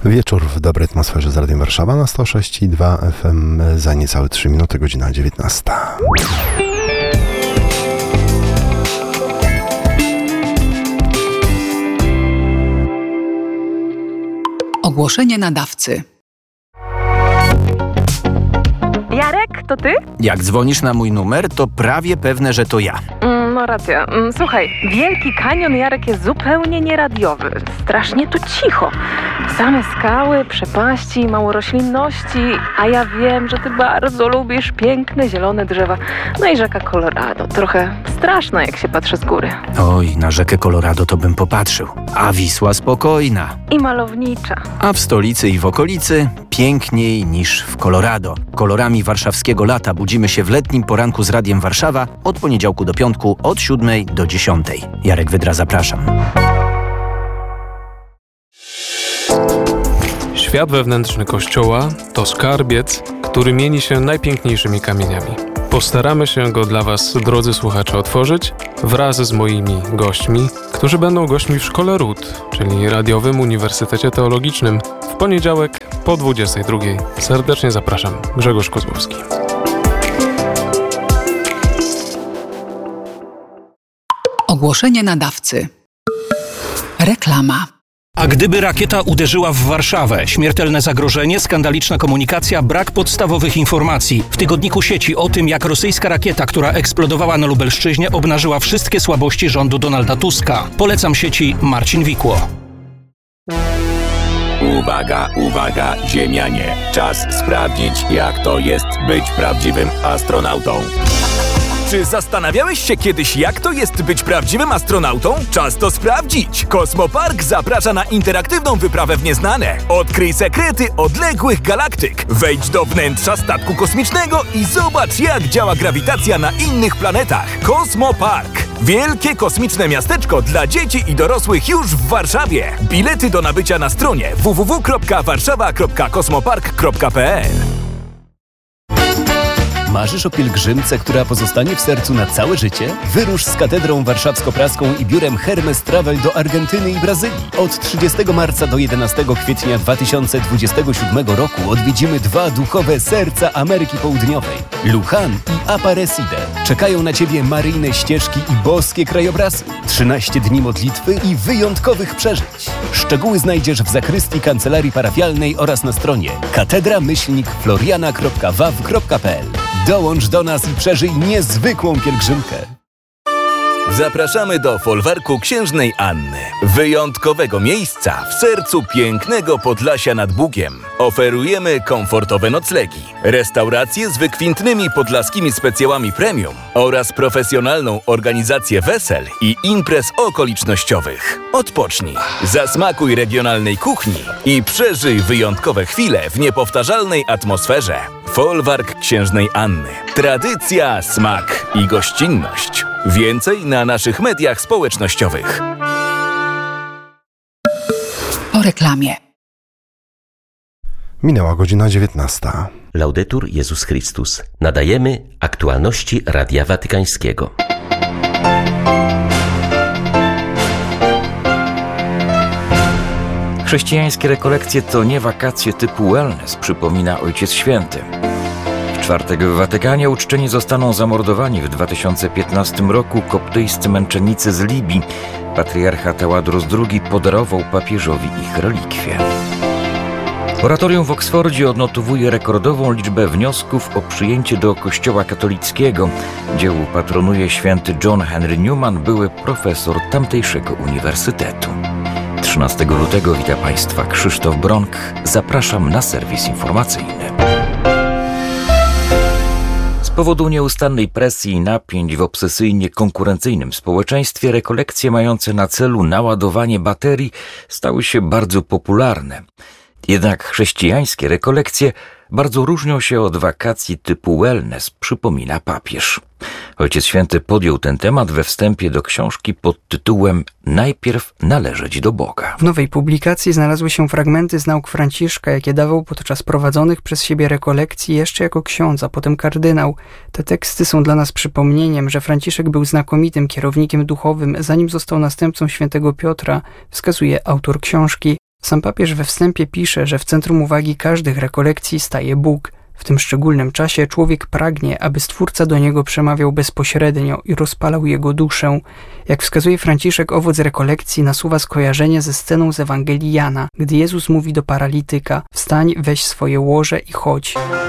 Wieczór w dobrej atmosferze z Radiem Warszawa na 106,2 FM za niecałe 3 minuty, godzina 19. Ogłoszenie nadawcy. Jarek, to ty? Jak dzwonisz na mój numer, to prawie pewne, że to ja. No racja. Słuchaj, Wielki Kanion, Jarek, jest zupełnie nieradiowy. Strasznie tu cicho. Same skały, przepaści, mało roślinności. A ja wiem, że ty bardzo lubisz piękne, zielone drzewa. No i rzeka Colorado. Trochę straszna, jak się patrzy z góry. Oj, na rzekę Colorado to bym popatrzył. A Wisła spokojna. I malownicza. A w stolicy i w okolicy piękniej niż w Colorado. Kolorami warszawskiego lata budzimy się w letnim poranku z Radiem Warszawa od poniedziałku do piątku od 7 do 10. Jarek Wydra, zapraszam. Świat wewnętrzny Kościoła to skarbiec, który mieni się najpiękniejszymi kamieniami. Postaramy się go dla Was, drodzy słuchacze, otworzyć wraz z moimi gośćmi, którzy będą gośćmi w Szkole Ród, czyli Radiowym Uniwersytecie Teologicznym, w poniedziałek po 22. Serdecznie zapraszam. Grzegorz Kozłowski. Ogłoszenie nadawcy. Reklama. A gdyby rakieta uderzyła w Warszawę? Śmiertelne zagrożenie, skandaliczna komunikacja, brak podstawowych informacji. W tygodniku sieci o tym, jak rosyjska rakieta, która eksplodowała na Lubelszczyźnie, obnażyła wszystkie słabości rządu Donalda Tuska. Polecam sieci Marcin Wikło. Uwaga, uwaga, ziemianie. Czas sprawdzić, jak to jest być prawdziwym astronautą. Czy zastanawiałeś się kiedyś, jak to jest być prawdziwym astronautą? Czas to sprawdzić! Kosmopark zaprasza na interaktywną wyprawę w nieznane. Odkryj sekrety odległych galaktyk. Wejdź do wnętrza statku kosmicznego i zobacz, jak działa grawitacja na innych planetach. Kosmopark. Wielkie kosmiczne miasteczko dla dzieci i dorosłych już w Warszawie. Bilety do nabycia na stronie www.warszawa.kosmopark.pl. Marzysz o pielgrzymce, która pozostanie w sercu na całe życie? Wyrusz z Katedrą Warszawsko-Praską i biurem Hermes Travel do Argentyny i Brazylii. Od 30 marca do 11 kwietnia 2027 roku odwiedzimy dwa duchowe serca Ameryki Południowej. Luján i Aparecida. Czekają na Ciebie maryjne ścieżki i boskie krajobrazy. 13 dni modlitwy i wyjątkowych przeżyć. Szczegóły znajdziesz w zakrystii kancelarii parafialnej oraz na stronie katedra-floriana.waw.pl. Dołącz do nas i przeżyj niezwykłą pielgrzymkę. Zapraszamy do folwarku Księżnej Anny. Wyjątkowego miejsca w sercu pięknego Podlasia nad Bugiem. Oferujemy komfortowe noclegi, restauracje z wykwintnymi podlaskimi specjałami premium oraz profesjonalną organizację wesel i imprez okolicznościowych. Odpocznij, zasmakuj regionalnej kuchni i przeżyj wyjątkowe chwile w niepowtarzalnej atmosferze. Folwark Księżnej Anny. Tradycja, smak i gościnność. Więcej na naszych mediach społecznościowych. O reklamie. Minęła godzina 19. Laudetur Jezus Chrystus. Nadajemy aktualności Radia Watykańskiego. Chrześcijańskie rekolekcje to nie wakacje typu wellness, przypomina Ojciec Święty. W czwartek w Watykanie uczczeni zostaną zamordowani w 2015 roku koptyjscy męczennicy z Libii. Patriarcha Teładros II podarował papieżowi ich relikwie. Oratorium w Oksfordzie odnotowuje rekordową liczbę wniosków o przyjęcie do Kościoła katolickiego. Dziełu patronuje święty John Henry Newman, były profesor tamtejszego uniwersytetu. 13 lutego wita Państwa Krzysztof Bronk. Zapraszam na serwis informacyjny. Z powodu nieustannej presji i napięć w obsesyjnie konkurencyjnym społeczeństwie rekolekcje mające na celu naładowanie baterii stały się bardzo popularne. Jednak chrześcijańskie rekolekcje bardzo różnią się od wakacji typu wellness, przypomina papież. Ojciec Święty podjął ten temat we wstępie do książki pod tytułem „Najpierw należeć do Boga”. W nowej publikacji znalazły się fragmenty z nauk Franciszka, jakie dawał podczas prowadzonych przez siebie rekolekcji jeszcze jako ksiądz, a potem kardynał. Te teksty są dla nas przypomnieniem, że Franciszek był znakomitym kierownikiem duchowym, zanim został następcą świętego Piotra, wskazuje autor książki. Sam papież we wstępie pisze, że w centrum uwagi każdych rekolekcji staje Bóg. W tym szczególnym czasie człowiek pragnie, aby Stwórca do niego przemawiał bezpośrednio i rozpalał jego duszę. Jak wskazuje Franciszek, owoc rekolekcji nasuwa skojarzenie ze sceną z Ewangelii Jana, gdy Jezus mówi do paralityka: wstań, weź swoje łoże i chodź.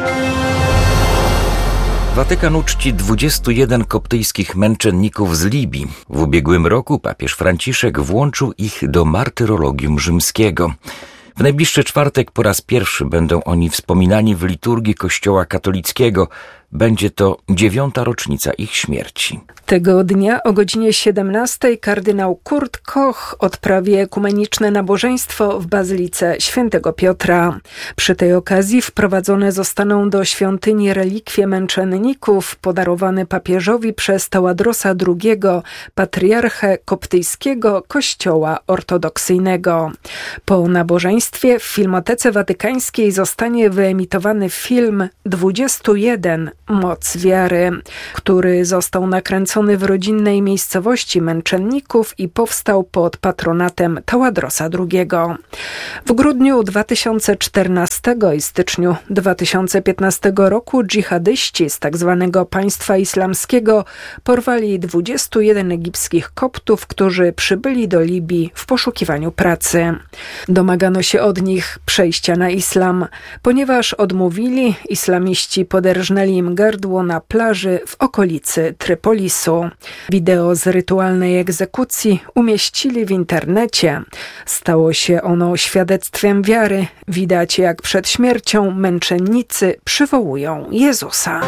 Watykan uczci 21 koptyjskich męczenników z Libii. W ubiegłym roku papież Franciszek włączył ich do martyrologium rzymskiego. W najbliższy czwartek po raz pierwszy będą oni wspominani w liturgii Kościoła katolickiego. Będzie to 9. rocznica ich śmierci. Tego dnia o godzinie 17 kardynał Kurt Koch odprawi ekumeniczne nabożeństwo w Bazylice Świętego Piotra. Przy tej okazji wprowadzone zostaną do świątyni relikwie męczenników podarowane papieżowi przez Taładrosa II, patriarchę koptyjskiego Kościoła ortodoksyjnego. Po nabożeństwie w Filmotece Watykańskiej zostanie wyemitowany film 21 Moc wiary, który został nakręcony w rodzinnej miejscowości męczenników i powstał pod patronatem Taładrosa II. W grudniu 2014 i styczniu 2015 roku dżihadyści z tzw. Państwa Islamskiego porwali 21 egipskich koptów, którzy przybyli do Libii w poszukiwaniu pracy. Domagano się od nich przejścia na islam. Ponieważ odmówili, islamiści poderżnęli im gardło na plaży w okolicy Trypolisu. Wideo z rytualnej egzekucji umieścili w internecie. Stało się ono świadectwem wiary. Widać, jak przed śmiercią męczennicy przywołują Jezusa.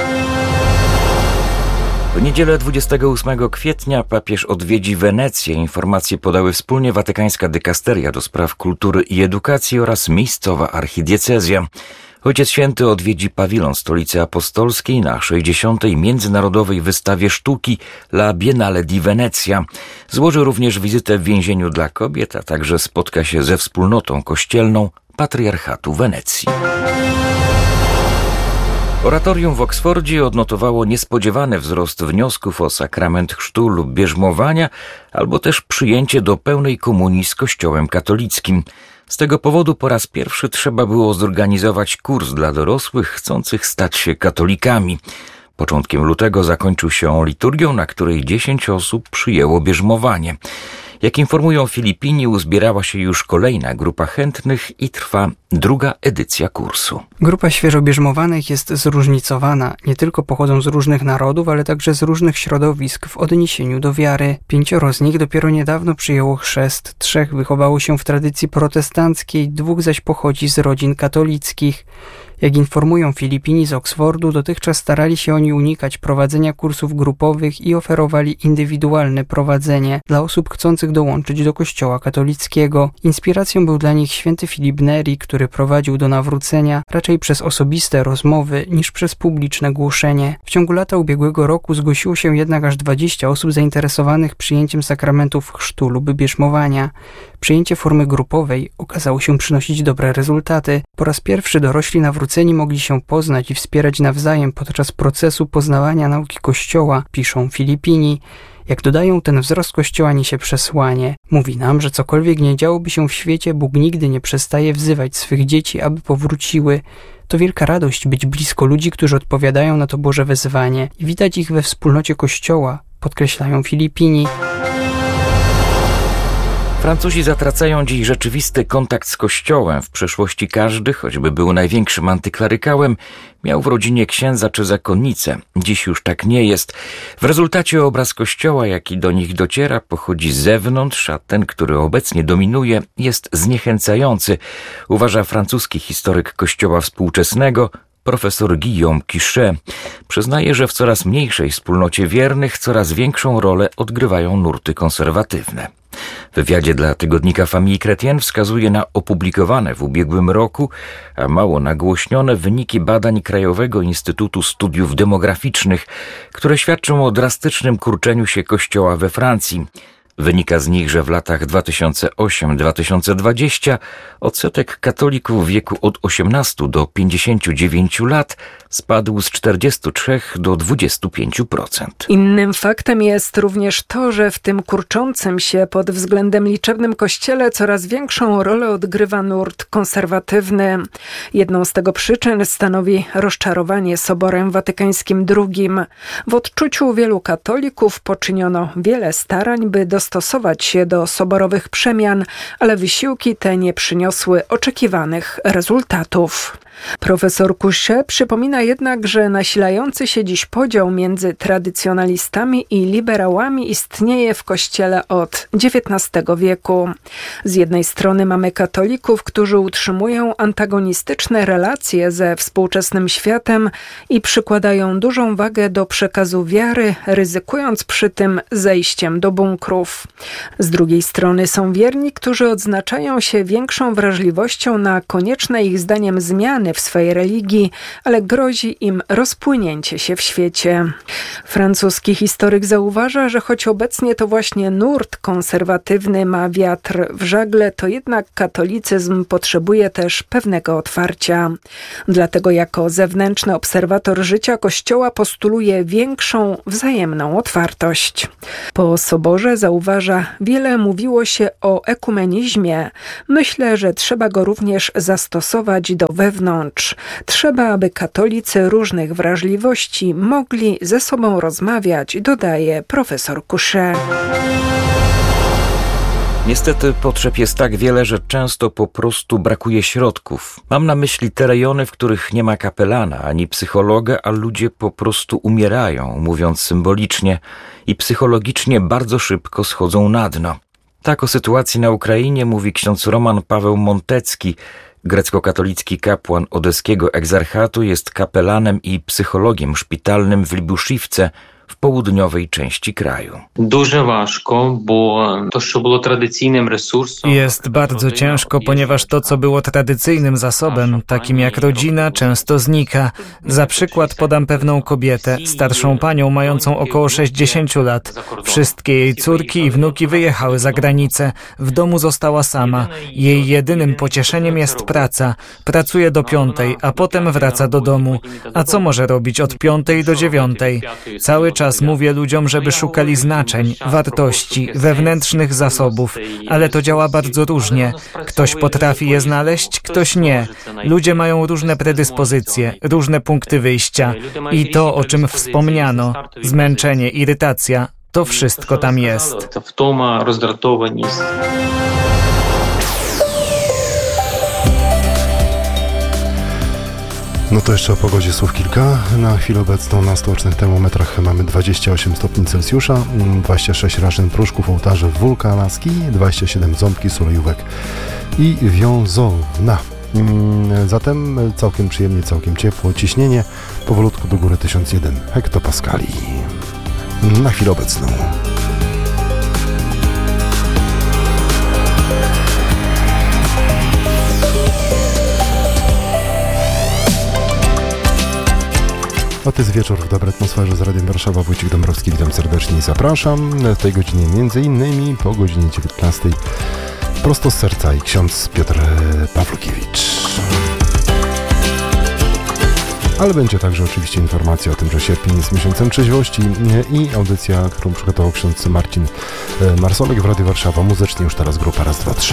W niedzielę 28 kwietnia papież odwiedzi Wenecję. Informacje podały wspólnie Watykańska Dykasteria do spraw kultury i edukacji oraz miejscowa archidiecezja. Ojciec Święty odwiedzi pawilon Stolicy Apostolskiej na 60. Międzynarodowej Wystawie Sztuki La Biennale di Venezia. Złoży również wizytę w więzieniu dla kobiet, a także spotka się ze wspólnotą kościelną Patriarchatu Wenecji. Oratorium w Oksfordzie odnotowało niespodziewany wzrost wniosków o sakrament chrztu lub bierzmowania, albo też przyjęcie do pełnej komunii z Kościołem katolickim. Z tego powodu po raz pierwszy trzeba było zorganizować kurs dla dorosłych chcących stać się katolikami. Początkiem lutego zakończył się on liturgią, na której 10 osób przyjęło bierzmowanie. Jak informują Filipini, uzbierała się już kolejna grupa chętnych i trwa druga edycja kursu. Grupa świeżo bierzmowanych jest zróżnicowana. Nie tylko pochodzą z różnych narodów, ale także z różnych środowisk w odniesieniu do wiary. 5 z nich dopiero niedawno przyjęło chrzest, 3 wychowało się w tradycji protestanckiej, 2 zaś pochodzi z rodzin katolickich. Jak informują Filipini z Oksfordu, dotychczas starali się oni unikać prowadzenia kursów grupowych i oferowali indywidualne prowadzenie dla osób chcących dołączyć do Kościoła katolickiego. Inspiracją był dla nich święty Filip Neri, który prowadził do nawrócenia raczej przez osobiste rozmowy niż przez publiczne głoszenie. W ciągu lata ubiegłego roku zgłosiło się jednak aż 20 osób zainteresowanych przyjęciem sakramentów chrztu lub bierzmowania. Przyjęcie formy grupowej okazało się przynosić dobre rezultaty. Po raz pierwszy dorośli nawróceni mogli się poznać i wspierać nawzajem podczas procesu poznawania nauki Kościoła, piszą Filipini. Jak dodają, ten wzrost Kościoła niesie przesłanie. Mówi nam, że cokolwiek nie działoby się w świecie, Bóg nigdy nie przestaje wzywać swych dzieci, aby powróciły. To wielka radość być blisko ludzi, którzy odpowiadają na to Boże wezwanie i widać ich we wspólnocie Kościoła, podkreślają Filipini. Francuzi zatracają dziś rzeczywisty kontakt z Kościołem. W przeszłości każdy, choćby był największym antyklerykałem, miał w rodzinie księdza czy zakonnicę. Dziś już tak nie jest. W rezultacie obraz Kościoła, jaki do nich dociera, pochodzi z zewnątrz, a ten, który obecnie dominuje, jest zniechęcający, uważa francuski historyk Kościoła współczesnego, profesor Guillaume Quiché. Przyznaje, że w coraz mniejszej wspólnocie wiernych coraz większą rolę odgrywają nurty konserwatywne. W wywiadzie dla tygodnika Famille Chrétienne wskazuje na opublikowane w ubiegłym roku, a mało nagłośnione wyniki badań Krajowego Instytutu Studiów Demograficznych, które świadczą o drastycznym kurczeniu się Kościoła we Francji. Wynika z nich, że w latach 2008-2020 odsetek katolików w wieku od 18 do 59 lat spadł z 43 do 25%. Innym faktem jest również to, że w tym kurczącym się pod względem liczebnym kościele coraz większą rolę odgrywa nurt konserwatywny. Jedną z tego przyczyn stanowi rozczarowanie Soborem Watykańskim II. W odczuciu wielu katolików poczyniono wiele starań, by dostosować się do soborowych przemian, ale wysiłki te nie przyniosły oczekiwanych rezultatów. Profesor Couchet przypomina jednak, że nasilający się dziś podział między tradycjonalistami i liberałami istnieje w Kościele od XIX wieku. Z jednej strony mamy katolików, którzy utrzymują antagonistyczne relacje ze współczesnym światem i przykładają dużą wagę do przekazu wiary, ryzykując przy tym zejściem do bunkrów. Z drugiej strony są wierni, którzy odznaczają się większą wrażliwością na konieczne ich zdaniem zmiany w swej religii, ale grozi im rozpłynięcie się w świecie. Francuski historyk zauważa, że choć obecnie to właśnie nurt konserwatywny ma wiatr w żagle, to jednak katolicyzm potrzebuje też pewnego otwarcia. Dlatego jako zewnętrzny obserwator życia Kościoła postuluje większą wzajemną otwartość. Po Soborze, zauważa, wiele mówiło się o ekumenizmie. Myślę, że trzeba go również zastosować do wewnątrz. Trzeba, aby katolicy różnych wrażliwości mogli ze sobą rozmawiać, dodaje profesor Couchet. Niestety potrzeb jest tak wiele, że często po prostu brakuje środków. Mam na myśli te rejony, w których nie ma kapelana ani psychologa, a ludzie po prostu umierają, mówiąc symbolicznie, i psychologicznie bardzo szybko schodzą na dno. Tak o sytuacji na Ukrainie mówi ksiądz Roman Paweł Montecki. Grecko-katolicki kapłan odeskiego egzarchatu, jest kapelanem i psychologiem szpitalnym w Libuszivce w południowej części kraju. Jest bardzo ciężko, ponieważ to, co było tradycyjnym zasobem, takim jak rodzina, często znika. Za przykład podam pewną kobietę, starszą panią mającą około 60 lat. Wszystkie jej córki i wnuki wyjechały za granicę. W domu została sama. Jej jedynym pocieszeniem jest praca. Pracuje do 5, a potem wraca do domu. A co może robić od 5 do 9? Cały czas mówię ludziom, żeby szukali znaczeń, wartości, wewnętrznych zasobów, ale to działa bardzo różnie. Ktoś potrafi je znaleźć, ktoś nie. Ludzie mają różne predyspozycje, różne punkty wyjścia i to, o czym wspomniano, zmęczenie, irytacja, to wszystko tam jest. No to jeszcze o pogodzie słów kilka. Na chwilę obecną na stołecznych termometrach mamy 28 stopni Celsjusza, 26 Raszyn, Pruszków, Ołtarze, Wulkanaski, 27 Ząbki, Sulejówek i Wiązowna. Zatem całkiem przyjemnie, całkiem ciepło. Ciśnienie powolutku do góry 1001 hektopaskali. Na chwilę obecną. A to jest wieczór w dobrej atmosferze z Radiem Warszawa. Wojciech Dąbrowski, witam serdecznie i zapraszam. W tej godzinie między innymi po godzinie 19 prosto z serca i ksiądz Piotr Pawlukiewicz. Ale będzie także oczywiście informacja o tym, że sierpień jest miesiącem trzeźwości i audycja, którą przygotował ksiądz Marcin Marsolek w Radiu Warszawa. Muzycznie już teraz grupa Raz, 2, 3.